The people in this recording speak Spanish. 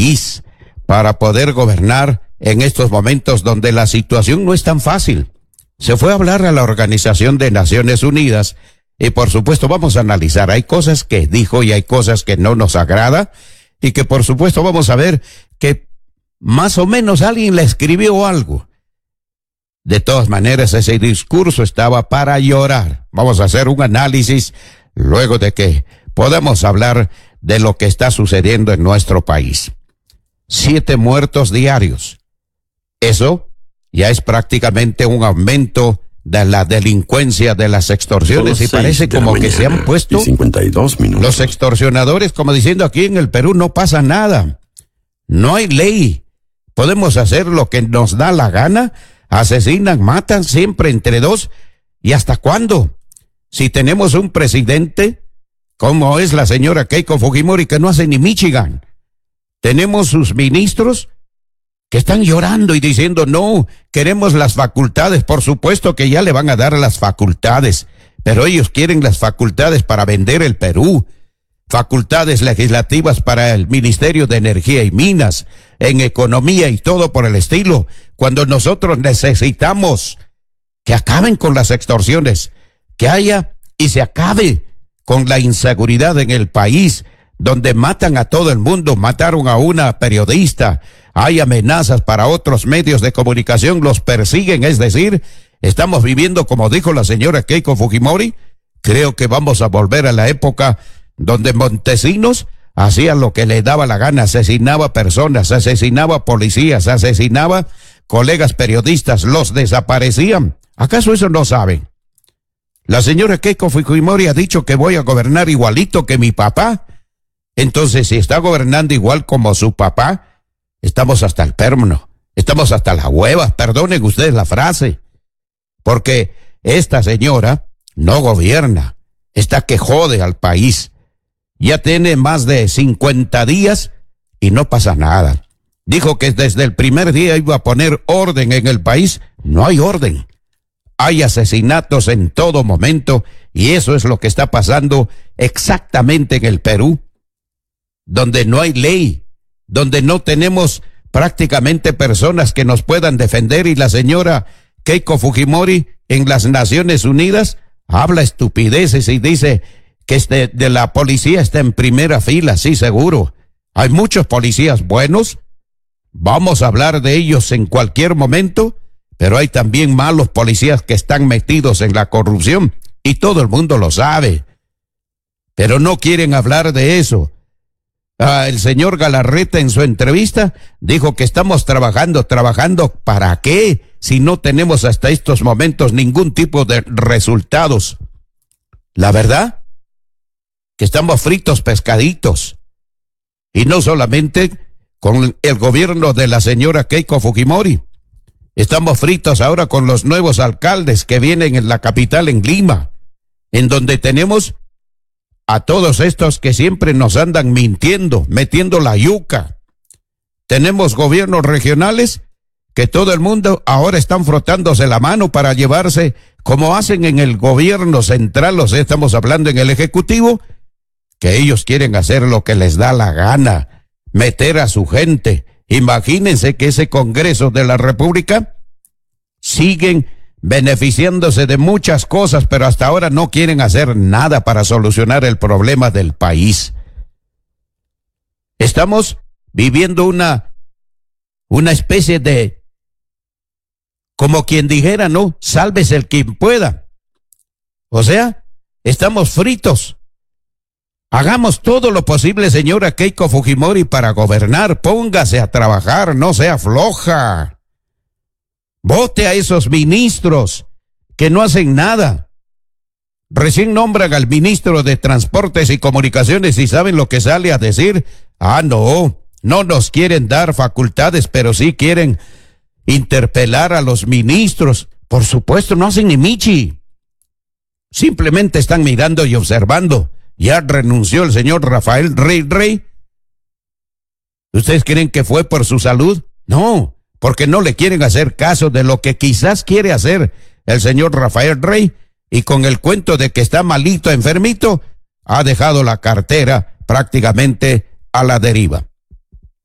país para poder gobernar en estos momentos donde la situación no es tan fácil. Se fue a hablar a la Organización de Naciones Unidas y por supuesto vamos a analizar. Hay cosas que dijo y hay cosas que no nos agrada y que por supuesto vamos a ver que más o menos alguien le escribió algo. De todas maneras, ese discurso estaba para llorar. Vamos a hacer un análisis luego de que podamos hablar de lo que está sucediendo en nuestro país. 7 muertos diarios. Eso ya es prácticamente un aumento de la delincuencia, de las extorsiones, y parece como que se han puesto 52 minutos. Los extorsionadores como diciendo aquí en el Perú no pasa nada. No hay ley. Podemos hacer lo que nos da la gana. Asesinan, matan siempre entre dos. ¿Y hasta cuándo? Si tenemos un presidente como es la señora Keiko Fujimori que no hace ni Michigan. Tenemos sus ministros que están llorando y diciendo no, queremos las facultades. Por supuesto que ya le van a dar las facultades, pero ellos quieren las facultades para vender el Perú. Facultades legislativas para el Ministerio de Energía y Minas, en economía y todo por el estilo, cuando nosotros necesitamos que acaben con las extorsiones, que haya y se acabe con la inseguridad en el país, donde matan a todo el mundo. Mataron a una periodista, hay amenazas para otros medios de comunicación, los persiguen, es decir, estamos viviendo, como dijo la señora Keiko Fujimori, creo que vamos a volver a la época donde Montesinos hacía lo que le daba la gana, asesinaba personas, asesinaba policías, asesinaba colegas periodistas, los desaparecían. ¿Acaso eso no saben? La señora Keiko Fujimori ha dicho que voy a gobernar igualito que mi papá. Entonces, si está gobernando igual como su papá, estamos hasta el perno, estamos hasta la hueva, perdonen ustedes la frase, porque esta señora no gobierna, está que jode al país. Ya tiene más de 50 días y no pasa nada. Dijo que desde el primer día iba a poner orden en el país. No hay orden. Hay asesinatos en todo momento y eso es lo que está pasando exactamente en el Perú, donde no hay ley, donde no tenemos prácticamente personas que nos puedan defender, y la señora Keiko Fujimori en las Naciones Unidas habla estupideces y dice que de la policía está en primera fila. Sí, seguro. Hay muchos policías buenos. Vamos a hablar de ellos en cualquier momento, pero hay también malos policías que están metidos en la corrupción y todo el mundo lo sabe. Pero no quieren hablar de eso. El señor Galarreta en su entrevista dijo que estamos trabajando. ¿Para qué? Si no tenemos hasta estos momentos ningún tipo de resultados. La verdad que estamos fritos pescaditos. Y no solamente con el gobierno de la señora Keiko Fujimori. Estamos fritos ahora con los nuevos alcaldes que vienen en la capital, en Lima, en donde tenemos a todos estos que siempre nos andan mintiendo, metiendo la yuca. Tenemos gobiernos regionales que todo el mundo ahora están frotándose la mano para llevarse, como hacen en el gobierno central, o sea, estamos hablando en el Ejecutivo, que ellos quieren hacer lo que les da la gana, meter a su gente. Imagínense que ese Congreso de la República siguen beneficiándose de muchas cosas, pero hasta ahora no quieren hacer nada para solucionar el problema del país. Estamos viviendo una especie de, como quien dijera, ¿no? Sálvese el quien pueda. O sea, estamos fritos. Hagamos todo lo posible, señora Keiko Fujimori, para gobernar. Póngase a trabajar, no sea floja. Vote a esos ministros que no hacen nada. Recién nombran al ministro de Transportes y Comunicaciones y ¿saben lo que sale a decir? No nos quieren dar facultades, pero sí quieren interpelar a los ministros. Por supuesto, no hacen ni michi. Simplemente están mirando y observando. Ya renunció el señor Rafael Rey. ¿Ustedes creen que fue por su salud? No, porque no le quieren hacer caso de lo que quizás quiere hacer el señor Rafael Rey, y con el cuento de que está malito, enfermito, ha dejado la cartera prácticamente a la deriva.